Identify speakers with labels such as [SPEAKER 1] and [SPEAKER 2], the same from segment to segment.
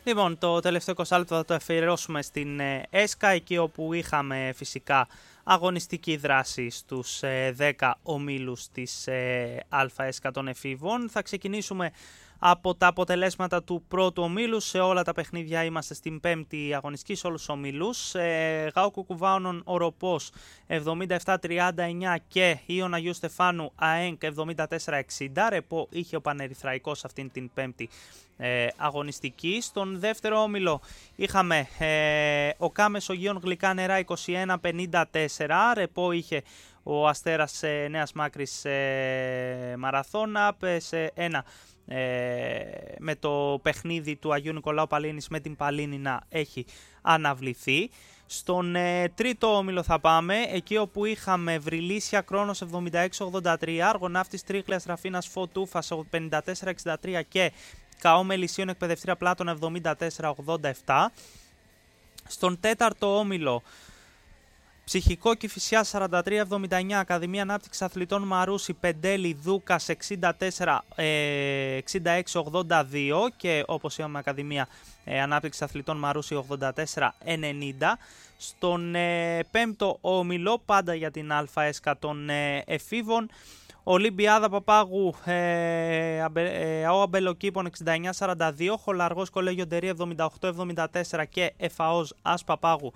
[SPEAKER 1] Λοιπόν, το τελευταίο 20 λεπτό θα το αφιερώσουμε στην ΕΣΚΑ, εκεί όπου είχαμε φυσικά αγωνιστική δράση στους 10 ομίλους της ΑΕΣΚΑ των εφήβων. Θα ξεκινήσουμε από τα αποτελέσματα του πρώτου ομίλου. Σε όλα τα παιχνίδια είμαστε στην πέμπτη αγωνιστική, σε όλους τους ομίλους. ΓΑΟ Κουκουβάονον Οροπός 77-39 και Ιων Αγίου Στεφάνου ΑΕΚ 74-60. Ρεπό είχε ο Πανερυθραϊκός αυτήν την πέμπτη αγωνιστική. Στον δεύτερο όμιλο είχαμε ο Κάμες Ογείων Γλυκά Νερά 21-54. Ρεπό είχε ο Αστέρας Νέας Μάκρης Μαραθώνα. Σε ένα με το παιχνίδι του Αγίου Νικολάου Παλίνης με την Παλίνη να έχει αναβληθεί. Στον τρίτο όμιλο θα πάμε, εκεί όπου είχαμε Βρυλίσια Κρόνος 76-83, Αργοναύτης Τρίχλιας Ραφίνας Φωτούφας 54-63 και ΚΑΟ Μελισσίων Εκπαιδευτήρια Πλάτων 74-87. Στον τέταρτο όμιλο Ψυχικό Κηφισιάς 43-79, Ακαδημία Ανάπτυξης Αθλητών Μαρούσι Πεντέλη Δούκας 66-82 και όπως είπαμε Ακαδημία Ανάπτυξης Αθλητών Μαρούσι 84-90. Στον πέμπτο όμιλο, πάντα για την ΑΕΣΚΑ των εφήβων, Ολυμπιάδα Παπάγου ΑΟ Αμπελοκήπων 69-42, Χολαργός Κολέγιο Ντερί 78-74 και ΕΦΑΟΣ ΑΣ Παπάγου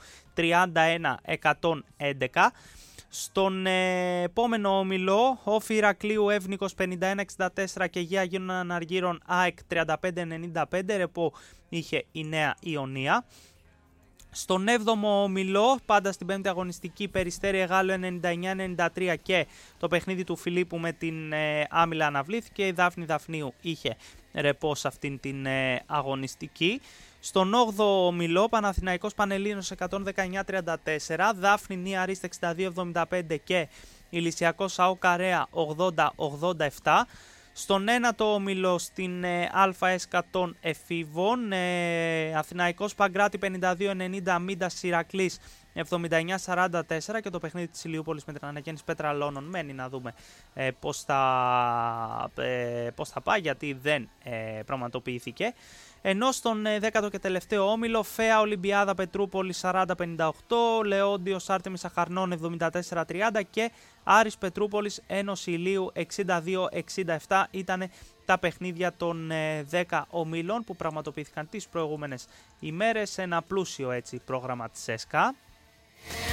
[SPEAKER 1] 31-111. Στον επόμενο όμιλο, Όφη Ηρακλείου Εύνικος 51-64 και Γεία Αγίων Αναργύρων ΑΕΚ 35-95, ρεπό είχε η Νέα Ιωνία. Στον 7ο όμιλο, πάντα στην 5η αγωνιστική, Περιστέρι Εγάλο 99-93 και το παιχνίδι του Φιλίππου με την Άμυλα αναβλήθηκε. Η Δάφνη Δαφνίου είχε ρεπό σε αυτήν την αγωνιστική. Στον 8ο όμιλο, Παναθηναϊκός Πανελλήνιος 119-34, Δάφνη Νία Αρίστα 62-75 και Ηλυσιακός ΑΟ Καρέα 80-87. Στον 9ο όμιλο στην ΑΕΣΚΑ των εφήβων, Αθηναϊκός Παγκράτη 52-90, Μίντας Ηρακλής 79-44 και το παιχνίδι της Ηλιούπολης με την ανακαίνιση Πετραλώνων μένει να δούμε πώς θα πάει, γιατί δεν πραγματοποιήθηκε. Ενώ στον 10ο και τελευταίο όμιλο, Φέα Ολυμπιάδα Πετρούπολη 40-58, Λεόντιος Άρτεμις Αχαρνών 74-30 και Άρης Πετρούπολης Ένωση Ηλίου 62-67 ήταν τα παιχνίδια των 10 ομίλων που πραγματοποιήθηκαν τις προηγούμενες ημέρες σε ένα πλούσιο έτσι πρόγραμμα της ΕΣΚΑ.